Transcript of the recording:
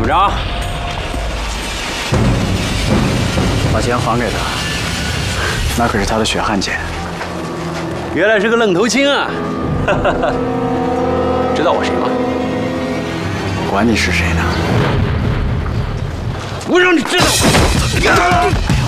着？ 把钱还给他，那可是他的血汗钱。 原来是个愣头青啊！知道我谁吗？ 管你是谁呢？ 我让你知道！